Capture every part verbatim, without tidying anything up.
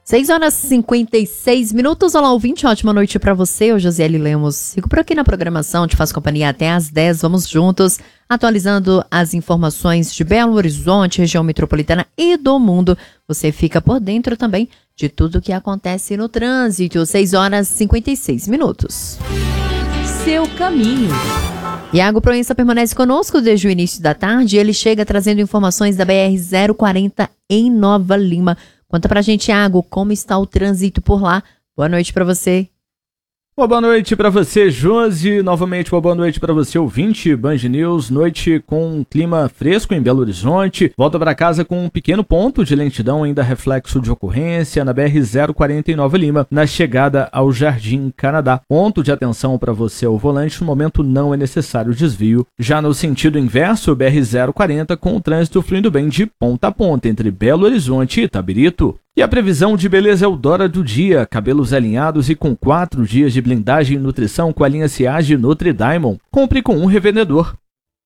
seis horas e cinquenta e seis minutos. Olá, ouvinte, ótima noite pra você. Eu, Josiele Lemos, fico por aqui na programação, te faço companhia até às dez. Vamos juntos, atualizando as informações de Belo Horizonte, região metropolitana e do mundo. Você fica por dentro também de tudo que acontece no trânsito. seis horas e cinquenta e seis minutos. Seu caminho. Iago Proença permanece conosco desde o início da tarde. Ele chega trazendo informações da B R zero quarenta em Nova Lima. Conta pra gente, Iago, como está o trânsito por lá. Boa noite pra você. Uma boa noite para você, Josi. Novamente, uma boa noite para você, ouvinte. Band News, noite com um clima fresco em Belo Horizonte. Volta para casa com um pequeno ponto de lentidão, ainda reflexo de ocorrência na B R zero quarenta em Nova Lima, na chegada ao Jardim Canadá. Ponto de atenção para você ao volante, no momento não é necessário desvio. Já no sentido inverso, B R zero quarenta com o trânsito fluindo bem de ponta a ponta entre Belo Horizonte e Itabirito. E a previsão de beleza Eudora do dia, cabelos alinhados e com quatro dias de blindagem e nutrição com a linha Ciage Nutri Diamond. Compre com um revendedor.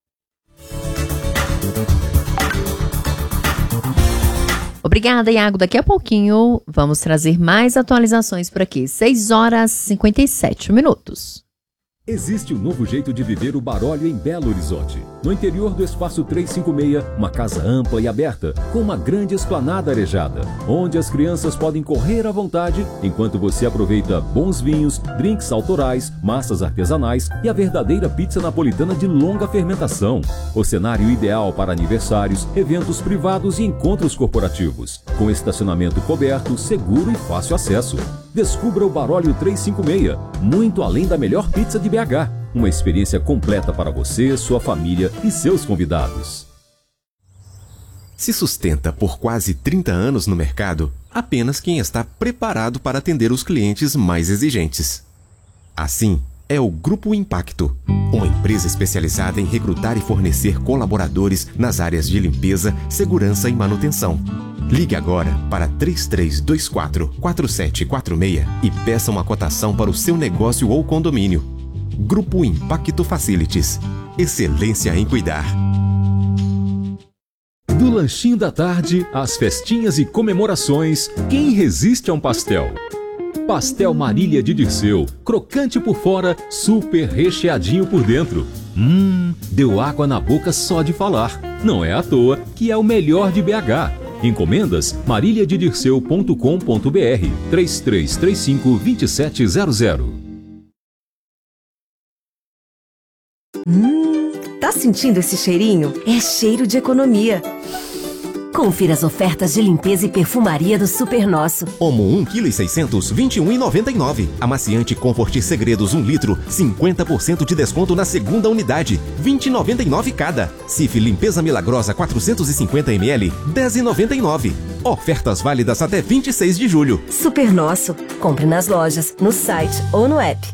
Obrigada, Iago. Daqui a pouquinho vamos trazer mais atualizações por aqui. seis horas e cinquenta e sete minutos. Existe um novo jeito de viver o Barólio em Belo Horizonte. No interior do Espaço trezentos e cinquenta e seis, uma casa ampla e aberta, com uma grande esplanada arejada, onde as crianças podem correr à vontade, enquanto você aproveita bons vinhos, drinks autorais, massas artesanais e a verdadeira pizza napolitana de longa fermentação. O cenário ideal para aniversários, eventos privados e encontros corporativos, com estacionamento coberto, seguro e fácil acesso. Descubra o Barólio trezentos e cinquenta e seis, muito além da melhor pizza de B H. Uma experiência completa para você, sua família e seus convidados. Se sustenta por quase trinta anos no mercado, apenas quem está preparado para atender os clientes mais exigentes. Assim, é o Grupo Impacto, uma empresa especializada em recrutar e fornecer colaboradores nas áreas de limpeza, segurança e manutenção. Ligue agora para três três dois quatro, quatro sete quatro seis e peça uma cotação para o seu negócio ou condomínio. Grupo Impacto Facilities. Excelência em cuidar. Do lanchinho da tarde, às festinhas e comemorações, quem resiste a um pastel? Pastel Marília de Dirceu, crocante por fora, super recheadinho por dentro. Hum, deu água na boca só de falar. Não é à toa que é o melhor de B H. Encomendas marília de dirceu ponto com ponto b r três três três cinco, dois sete zero zero. Hum, tá sentindo esse cheirinho? É cheiro de economia. Confira as ofertas de limpeza e perfumaria do Super Nosso. Omo um vírgula seiscentos quilos, vinte e um reais e noventa e nove centavos. Amaciante Comfort Segredos um litro, cinquenta por cento de desconto na segunda unidade, vinte reais e noventa e nove centavos cada. Cif Limpeza Milagrosa quatrocentos e cinquenta mililitros, dez reais e noventa e nove centavos. Ofertas válidas até vinte e seis de julho. Super Nosso. Compre nas lojas, no site ou no app.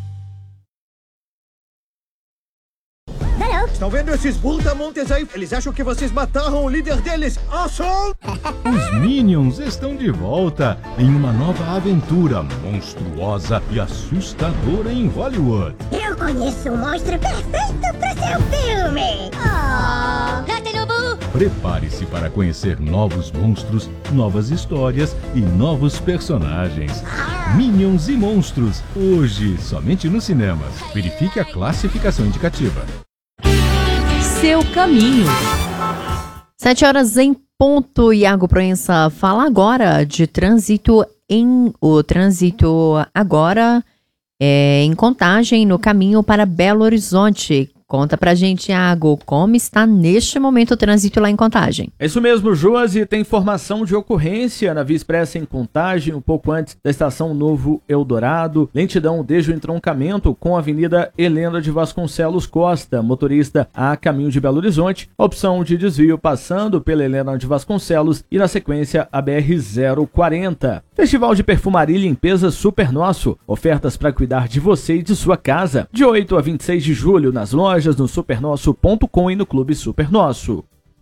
Estão vendo esses brutamontes aí? Eles acham que vocês mataram o líder deles. Awesome! Os Minions estão de volta em uma nova aventura monstruosa e assustadora em Hollywood. Eu conheço um monstro perfeito para seu filme. Oh, Ratenobu! Prepare-se para conhecer novos monstros, novas histórias e novos personagens. Minions e Monstros, hoje somente nos cinemas. Verifique a classificação indicativa. Seu caminho. Sete horas em ponto. Iago Proença fala agora de trânsito em o trânsito agora é, em Contagem, no caminho para Belo Horizonte. Conta pra gente, Iago, como está neste momento o trânsito lá em Contagem. É isso mesmo, Josi. Tem informação de ocorrência na Via Expressa em Contagem, um pouco antes da estação Novo Eldorado. Lentidão desde o entroncamento com a Avenida Helena de Vasconcelos Costa. Motorista a caminho de Belo Horizonte. Opção de desvio passando pela Helena de Vasconcelos e na sequência a B R zero quarenta. Festival de Perfumaria e Limpeza Super Nosso. Ofertas para cuidar de você e de sua casa. De oito a vinte e seis de julho nas lojas, no supernosso ponto com e no Clube Super Nosso.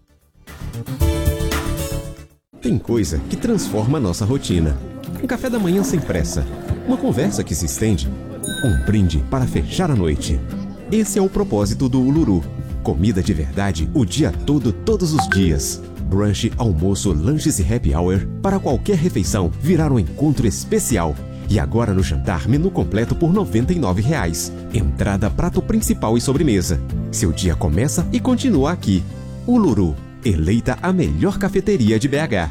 Tem coisa que transforma a nossa rotina. Um café da manhã sem pressa, uma conversa que se estende, um brinde para fechar a noite. Esse é o propósito do Uluru. Comida de verdade o dia todo, todos os dias. Brunch, almoço, lanches e happy hour, para qualquer refeição virar um encontro especial. E agora no jantar, menu completo por noventa e nove reais. Entrada, prato principal e sobremesa. Seu dia começa e continua aqui. Uluru, eleita a melhor cafeteria de B H.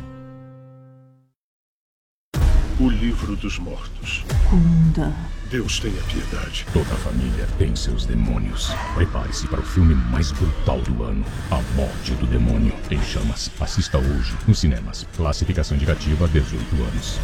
O livro dos mortos. Kunda. Deus tenha piedade. Toda família tem seus demônios. Prepare-se para o filme mais brutal do ano. A Morte do Demônio em Chamas. Assista hoje nos cinemas. Classificação indicativa dezoito anos.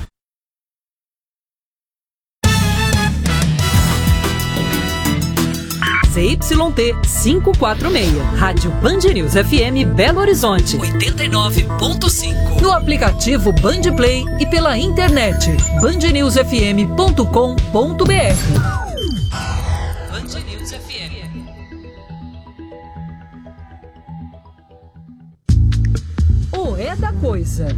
Z Y T quinhentos e quarenta e seis, Rádio Band News F M Belo Horizonte, oitenta e nove ponto cinco. No aplicativo Band Play e pela internet, band news f m ponto com ponto b r. Band News F M. O É da Coisa.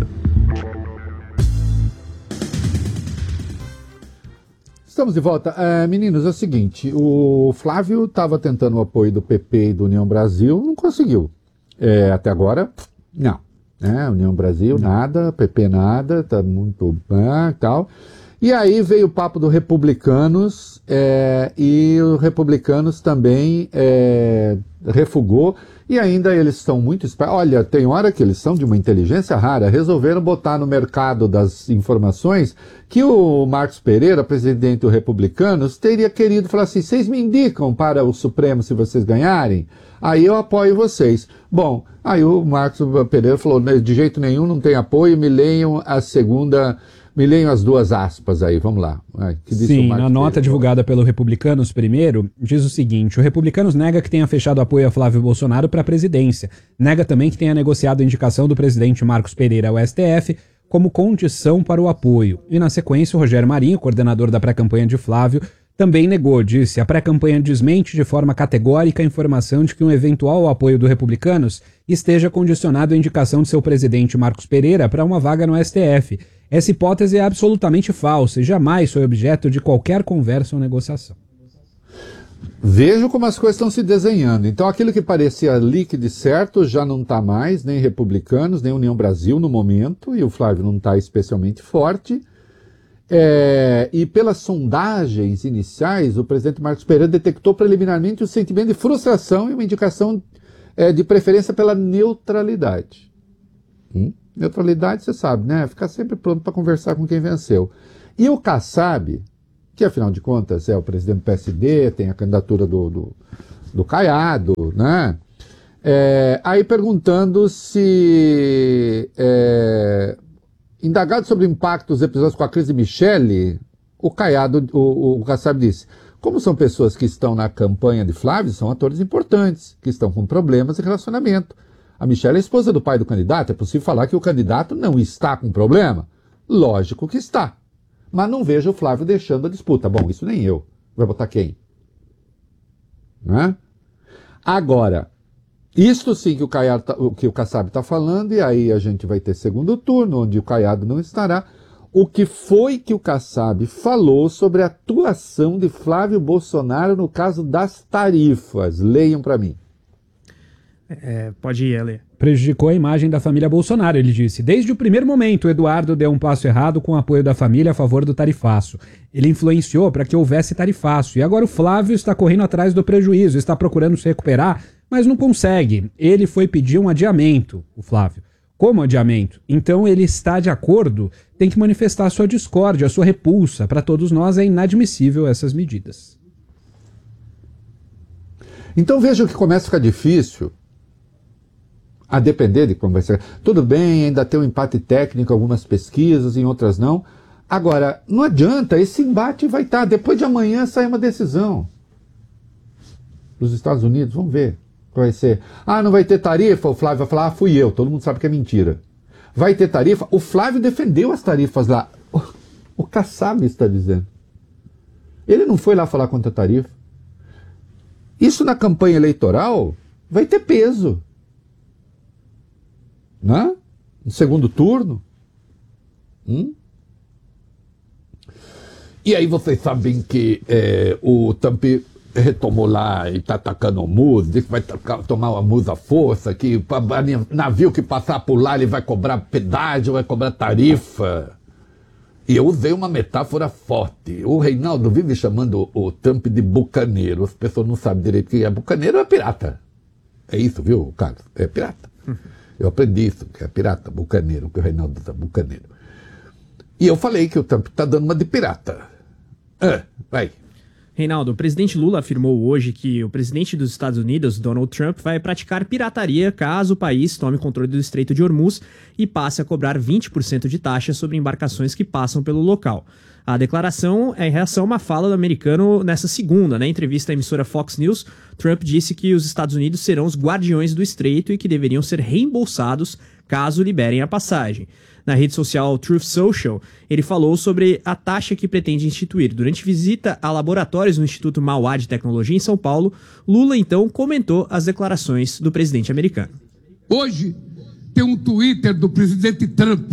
Estamos de volta. Uh, meninos, é o seguinte, o Flávio estava tentando o apoio do P P e do União Brasil, não conseguiu. É, até agora, não. É, União Brasil, nada, P P nada, tá muito bem e tal. E aí veio o papo do Republicanos, é, e o Republicanos também é, refugou, e ainda eles estão muito espertos. Olha, tem hora que eles são de uma inteligência rara, resolveram botar no mercado das informações que o Marcos Pereira, presidente do Republicanos, teria querido falar assim, vocês me indicam para o Supremo se vocês ganharem? Aí eu apoio vocês. Bom, aí o Marcos Pereira falou, de jeito nenhum, não tem apoio, me leiam a segunda... Me leiam as duas aspas aí, vamos lá. Ai, que Sim, na nota Pereira. divulgada pelo Republicanos primeiro, diz o seguinte, o Republicanos nega que tenha fechado apoio a Flávio Bolsonaro para a presidência. Nega também que tenha negociado a indicação do presidente Marcos Pereira ao S T F como condição para o apoio. E na sequência, o Rogério Marinho, coordenador da pré-campanha de Flávio, também negou, disse, a pré-campanha desmente de forma categórica a informação de que um eventual apoio do Republicanos esteja condicionado à indicação de seu presidente Marcos Pereira para uma vaga no S T F. Essa hipótese é absolutamente falsa e jamais foi objeto de qualquer conversa ou negociação. Vejo como as coisas estão se desenhando. Então aquilo que parecia líquido e certo já não está mais, nem Republicanos, nem União Brasil no momento, e o Flávio não está especialmente forte. É, e pelas sondagens iniciais, o presidente Marcos Pereira detectou preliminarmente o sentimento de frustração e uma indicação é, de preferência pela neutralidade. Hum? Neutralidade, você sabe, né? Ficar sempre pronto para conversar com quem venceu. E o Kassab, que afinal de contas é o presidente do P S D, tem a candidatura do, do, do Caiado, né? É, aí perguntando se... É, indagado sobre o impacto dos episódios com a crise de Michele, o Caiado, o, o Kassab disse, como são pessoas que estão na campanha de Flávio, são atores importantes, que estão com problemas de relacionamento. A Michele é a esposa do pai do candidato, é possível falar que o candidato não está com problema? Lógico que está. Mas não vejo o Flávio deixando a disputa. Bom, isso nem eu. Vai botar quem? Né? Agora, isto sim que o, Caiado tá, que o Kassab está falando, e aí a gente vai ter segundo turno, onde o Caiado não estará. O que foi que o Kassab falou sobre a atuação de Flávio Bolsonaro no caso das tarifas? Leiam para mim. É, pode ir, Ele. Prejudicou a imagem da família Bolsonaro, ele disse. Desde o primeiro momento, o Eduardo deu um passo errado com o apoio da família a favor do tarifaço. Ele influenciou para que houvesse tarifaço. E agora o Flávio está correndo atrás do prejuízo, está procurando se recuperar, mas não consegue. Ele foi pedir um adiamento, o Flávio. Como adiamento? Então ele está de acordo, tem que manifestar a sua discórdia, a sua repulsa. Para todos nós é inadmissível essas medidas. Então veja que começa a ficar difícil, a depender de como vai ser. Tudo bem, ainda tem um empate técnico em algumas pesquisas, em outras não. Agora, não adianta, esse embate vai estar. Depois de amanhã sai uma decisão. Dos Estados Unidos, vamos ver. Vai ser. Ah, não vai ter tarifa? O Flávio vai falar, ah, fui eu. Todo mundo sabe que é mentira. Vai ter tarifa? O Flávio defendeu as tarifas lá. O, o Kassab está dizendo. Ele não foi lá falar contra a tarifa. Isso na campanha eleitoral vai ter peso. Né? No segundo turno. Hum? E aí vocês sabem que é, o Tampi, retomou lá e está atacando o Musa, disse que vai tocar, tomar o Musa à força, que pra, navio que passar por lá ele vai cobrar pedágio, vai cobrar tarifa. E eu usei uma metáfora forte. O Reinaldo vive chamando o, o Trump de bucaneiro. As pessoas não sabem direito o que é bucaneiro, é pirata. É isso, viu, Carlos? É pirata. Eu aprendi isso, que é pirata, bucaneiro, que o Reinaldo usa, bucaneiro. E eu falei que o Trump está dando uma de pirata. Ah, vai. Reinaldo, o presidente Lula afirmou hoje que o presidente dos Estados Unidos, Donald Trump, vai praticar pirataria caso o país tome controle do Estreito de Hormuz e passe a cobrar vinte por cento de taxa sobre embarcações que passam pelo local. A declaração é em reação a uma fala do americano nessa segunda, né? Em entrevista à emissora Fox News, Trump disse que os Estados Unidos serão os guardiões do estreito e que deveriam ser reembolsados caso liberem a passagem. Na rede social Truth Social, ele falou sobre a taxa que pretende instituir. Durante visita a laboratórios no Instituto Mauá de Tecnologia em São Paulo, Lula então comentou as declarações do presidente americano. Hoje tem um Twitter do presidente Trump,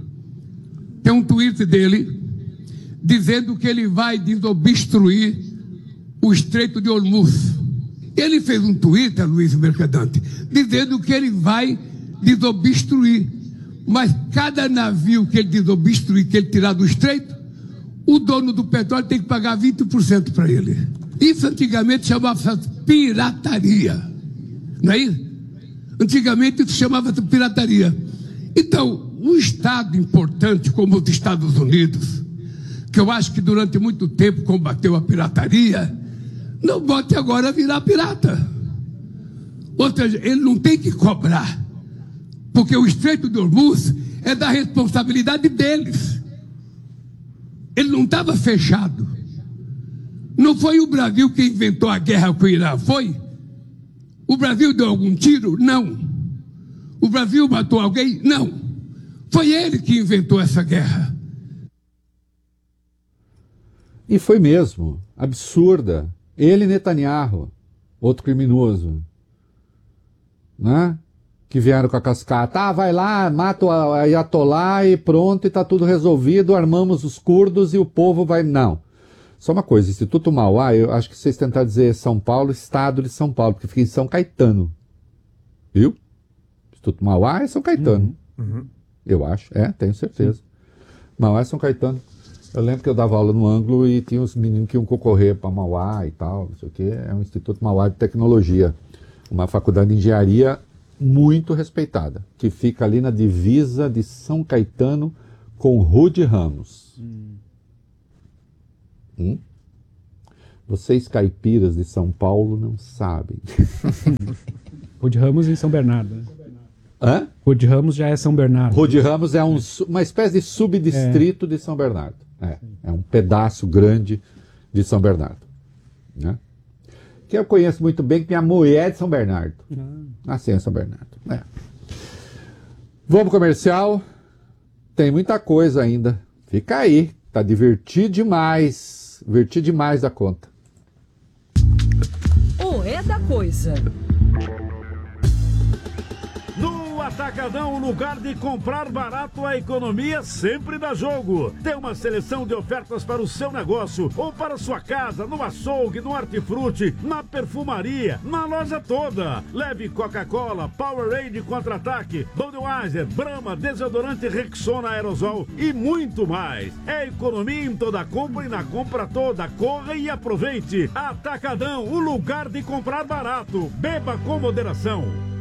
tem um Twitter dele dizendo que ele vai desobstruir o Estreito de Hormuz. Ele fez um Twitter, Luiz Mercadante, dizendo que ele vai desobstruir. Mas cada navio que ele desobstruir, que ele tirar do estreito, o dono do petróleo tem que pagar vinte por cento para ele. Isso antigamente chamava-se pirataria. Não é isso? Antigamente isso chamava-se pirataria. Então, um Estado importante como os Estados Unidos, que eu acho que durante muito tempo combateu a pirataria, não bote agora a virar pirata. Ou seja, ele não tem que cobrar, porque o Estreito de Hormuz é da responsabilidade deles. Ele não estava fechado. Não foi o Brasil que inventou a guerra com o Irã, foi? O Brasil deu algum tiro? Não. O Brasil matou alguém? Não. Foi ele que inventou essa guerra. E foi mesmo. Absurda. Ele e Netanyahu, outro criminoso, né? Que vieram com a cascata. Ah, vai lá, mata o Ayatollah e pronto, e tá tudo resolvido, armamos os curdos e o povo vai... Não. Só uma coisa, Instituto Mauá, eu acho que vocês tentaram dizer São Paulo, Estado de São Paulo, porque fica em São Caetano. Viu? Instituto Mauá é São Caetano. Uhum. Uhum. Eu acho, é, tenho certeza. Sim. Mauá é São Caetano. Eu lembro que eu dava aula no ângulo e tinha uns meninos que iam concorrer para Mauá e tal, não sei o quê. É um Instituto Mauá de Tecnologia, uma faculdade de engenharia muito respeitada, que fica ali na divisa de São Caetano com Rude Ramos. Hum. Hum? Vocês caipiras de São Paulo não sabem. Rude Ramos em São Bernardo, né? Hã? Rude Ramos já é São Bernardo. Rude Ramos é um, uma espécie de subdistrito é. de São Bernardo. É, é um pedaço grande de São Bernardo, né? Que eu conheço muito bem, que minha mulher é de São Bernardo. Uhum. Nasci em São Bernardo. É. Vamos pro comercial. Tem muita coisa ainda. Fica aí. Tá divertido demais. Divertido demais da conta. O É da Coisa. Atacadão, o lugar de comprar barato, a economia sempre dá jogo. Tem uma seleção de ofertas para o seu negócio ou para sua casa, no açougue, no hortifruti, na perfumaria, na loja toda. Leve Coca-Cola, Powerade Contra-Ataque, Budweiser, Brahma, desodorante Rexona Aerosol e muito mais. É economia em toda compra e na compra toda. Corra e aproveite. Atacadão, o lugar de comprar barato. Beba com moderação.